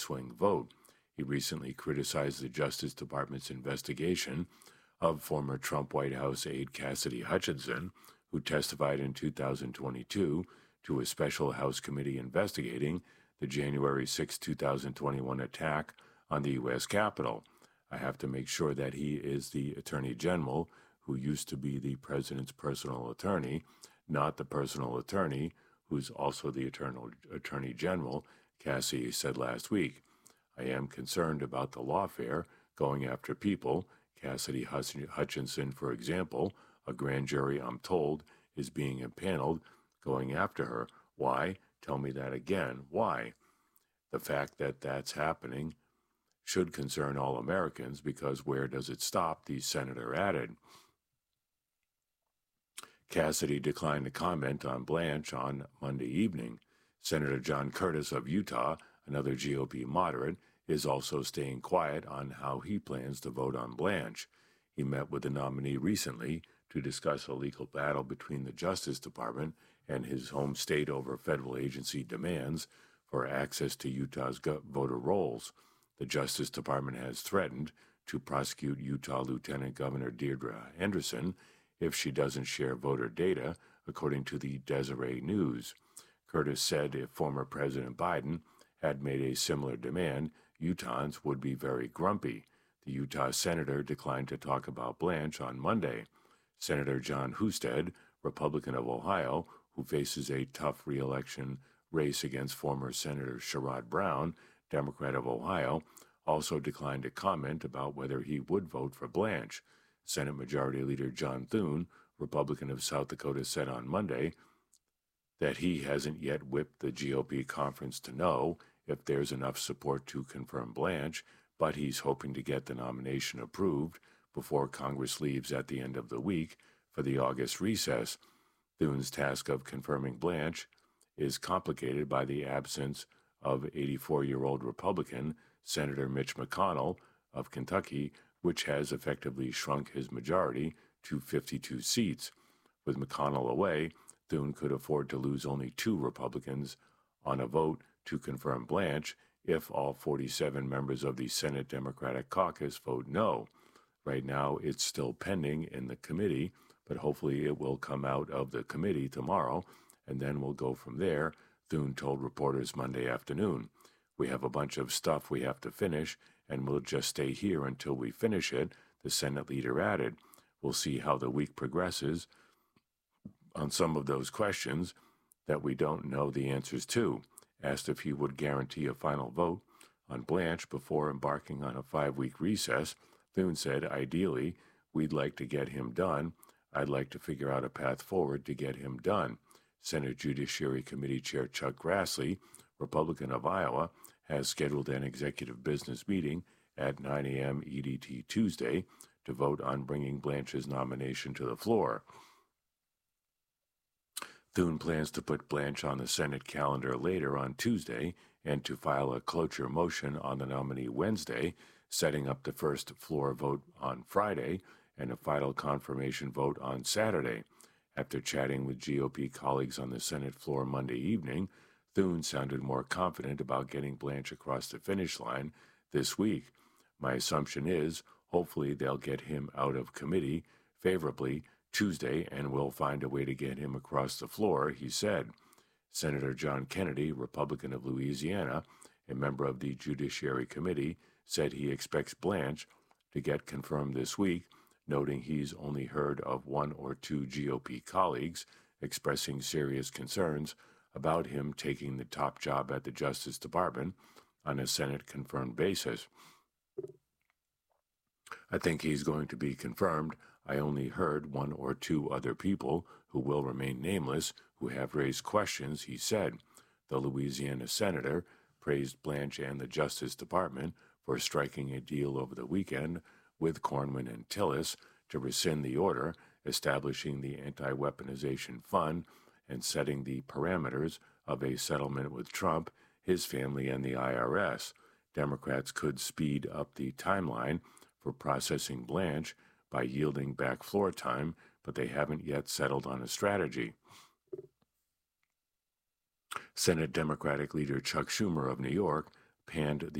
swing vote. He recently criticized the Justice Department's investigation of former Trump White House aide Cassidy Hutchinson, who testified in 2022 to a special House committee investigating the January 6, 2021 attack on the U.S. Capitol. I have to make sure that he is the Attorney General who used to be the president's personal attorney, not the personal attorney who's also the Attorney General, Cassidy said last week. I am concerned about the lawfare going after people. Cassidy Hutchinson, for example, a grand jury, I'm told, is being impaneled, going after her. Why? Tell me that again. Why? The fact that that's happening should concern all Americans, because where does it stop? The senator added. Cassidy declined to comment on Blanche on Monday evening. Senator John Curtis of Utah, another GOP moderate, is also staying quiet on how he plans to vote on Blanche. He met with the nominee recently to discuss a legal battle between the Justice Department and his home state over federal agency demands for access to Utah's voter rolls. The Justice Department has threatened to prosecute Utah Lieutenant Governor Deirdre Henderson if she doesn't share voter data, according to the Deseret News. Curtis said if former President Biden had made a similar demand, Utahns would be very grumpy. The Utah senator declined to talk about Blanche on Monday. Senator John Husted, Republican of Ohio, who faces a tough re-election race against former Senator Sherrod Brown, Democrat of Ohio, also declined to comment about whether he would vote for Blanche. Senate Majority Leader John Thune, Republican of South Dakota, said on Monday that he hasn't yet whipped the GOP conference to know if there's enough support to confirm Blanche, but he's hoping to get the nomination approved before Congress leaves at the end of the week for the August recess. Thune's task of confirming Blanche is complicated by the absence of 84-year-old Republican Senator Mitch McConnell of Kentucky, which has effectively shrunk his majority to 52 seats. With McConnell away, Thune could afford to lose only 2 Republicans on a vote to confirm Blanche if all 47 members of the Senate Democratic Caucus vote no. Right now, it's still pending in the committee, but hopefully it will come out of the committee tomorrow, and then we'll go from there, Thune told reporters Monday afternoon. We have a bunch of stuff we have to finish, and we'll just stay here until we finish it, the Senate leader added. We'll see how the week progresses on some of those questions that we don't know the answers to. Asked if he would guarantee a final vote on Blanche before embarking on a 5-week recess, Thune said, ideally, we'd like to get him done. I'd like to figure out a path forward to get him done. Senate Judiciary Committee Chair Chuck Grassley, Republican of Iowa, has scheduled an executive business meeting at 9 a.m. EDT Tuesday to vote on bringing Blanche's nomination to the floor. Thune plans to put Blanche on the Senate calendar later on Tuesday and to file a cloture motion on the nominee Wednesday, setting up the first floor vote on Friday and a final confirmation vote on Saturday. After chatting with GOP colleagues on the Senate floor Monday evening, Thune sounded more confident about getting Blanche across the finish line this week. My assumption is, hopefully they'll get him out of committee favorably Tuesday, and we'll find a way to get him across the floor, he said. Senator John Kennedy, Republican of Louisiana, a member of the Judiciary Committee, said he expects Blanche to get confirmed this week, noting he's only heard of 1 or 2 GOP colleagues expressing serious concerns about him taking the top job at the Justice Department on a Senate-confirmed basis. I think he's going to be confirmed. I only heard 1 or 2 other people who will remain nameless who have raised questions, he said. The Louisiana senator praised Blanche and the Justice Department for striking a deal over the weekend with Cornyn and Tillis to rescind the order establishing the Anti-Weaponization Fund and setting the parameters of a settlement with Trump, his family, and the IRS. Democrats could speed up the timeline for processing Blanche by yielding back floor time, but they haven't yet settled on a strategy. Senate Democratic leader Chuck Schumer of New York panned the